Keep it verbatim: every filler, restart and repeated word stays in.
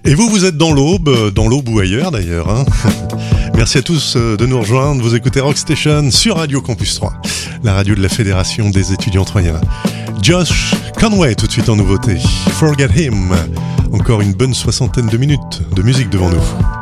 Et vous, vous êtes dans l'aube, dans l'aube ou ailleurs d'ailleurs. Hein. Merci à tous de nous rejoindre. Vous écoutez Rock Station sur Radio Campus trois, la radio de la Fédération des étudiants troyens. Josh Conway, tout de suite en nouveauté. Forget Him. Encore une bonne soixantaine de minutes de musique devant nous.